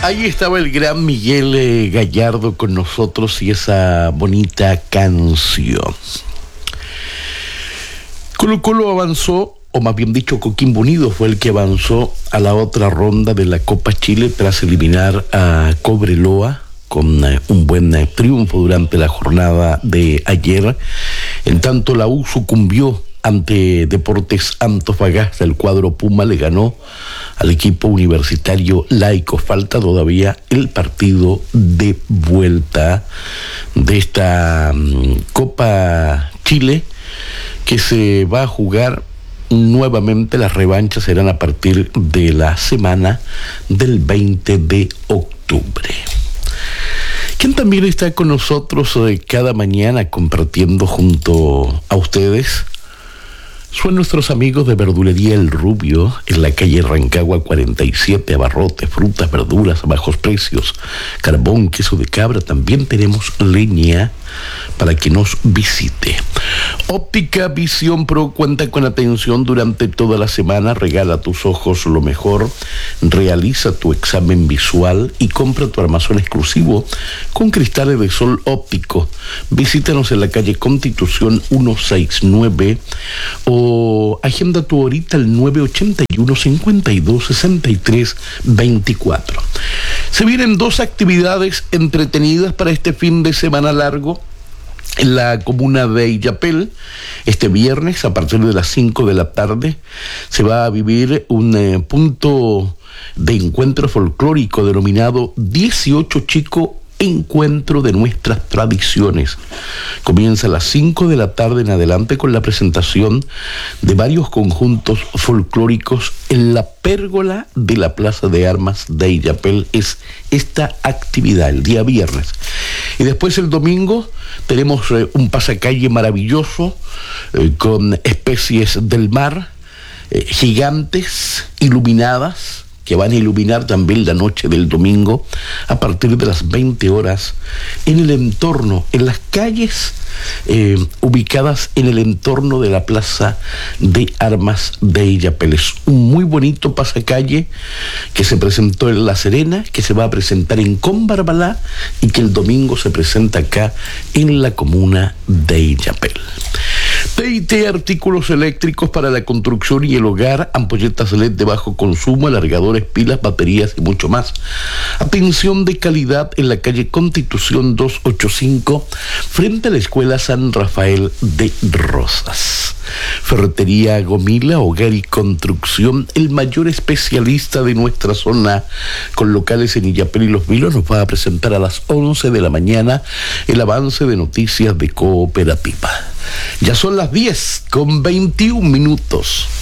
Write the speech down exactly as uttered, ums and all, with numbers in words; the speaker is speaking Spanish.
Ahí estaba el gran Miguel eh, Gallardo con nosotros y esa bonita canción. Colo Colo avanzó, o más bien dicho, Coquimbo Unido fue el que avanzó a la otra ronda de la Copa Chile tras eliminar a Cobreloa con eh, un buen eh, triunfo durante la jornada de ayer. En tanto, la U sucumbió ante Deportes Antofagasta. El cuadro Puma le ganó al equipo universitario laico. Falta todavía el partido de vuelta de esta um, Copa Chile, que se va a jugar nuevamente. Las revanchas serán a partir de la semana del veinte de octubre. Quien también está con nosotros eh, cada mañana compartiendo junto a ustedes son nuestros amigos de Verdulería El Rubio, en la calle Rancagua cuarenta y siete, abarrotes, frutas, verduras a bajos precios, carbón, queso de cabra. También tenemos leña para que nos visite. Óptica Visión Pro cuenta con atención durante toda la semana. Regala a tus ojos lo mejor, realiza tu examen visual y compra tu armazón exclusivo con cristales de sol óptico. Visítanos en la calle Constitución ciento sesenta y nueve o agenda tu horita al nueve ochenta y uno, cincuenta y dos, sesenta y tres, veinticuatro. Se vienen dos actividades entretenidas para este fin de semana largo en la comuna de Illapel. Este viernes, a partir de las cinco de la tarde, se va a vivir un eh, punto de encuentro folclórico denominado dieciocho Chico Encuentro de Nuestras Tradiciones. Comienza a las cinco de la tarde en adelante con la presentación de varios conjuntos folclóricos en la pérgola de la Plaza de Armas de Illapel. Es esta actividad el día viernes. Y después el domingo tenemos eh, un pasacalle maravilloso eh, con especies del mar, eh, gigantes, iluminadas, que van a iluminar también la noche del domingo a partir de las veinte horas en el entorno, en las calles eh, ubicadas en el entorno de la Plaza de Armas de Illapel. Es un muy bonito pasacalle que se presentó en La Serena, que se va a presentar en Combarbalá y que el domingo se presenta acá en la comuna de Illapel. T y T Artículos eléctricos para la construcción y el hogar, ampolletas L E D de bajo consumo, alargadores, pilas, baterías y mucho más. Atención de calidad en la calle Constitución doscientos ochenta y cinco, frente a la Escuela San Rafael de Rosas. Ferretería Gomila, hogar y construcción, el mayor especialista de nuestra zona, con locales en Illapel y Los Vilos, nos va a presentar a las once de la mañana el avance de noticias de Cooperativa. Ya son las diez con veintiún minutos.